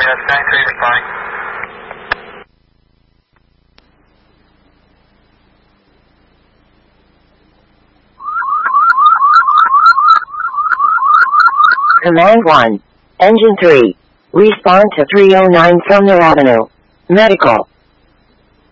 that's 93 responding. Command 1. Engine 3. Respond to 309 Sumner Avenue. Medical.